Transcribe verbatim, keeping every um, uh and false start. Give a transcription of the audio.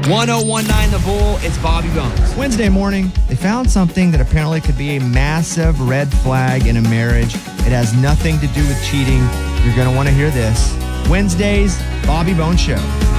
one oh one nine The Bull, it's Bobby Bones. Wednesday morning, they found something that apparently could be a massive red flag in a marriage. It has nothing to do with cheating. You're going to want to hear this. Wednesday's Bobby Bones Show.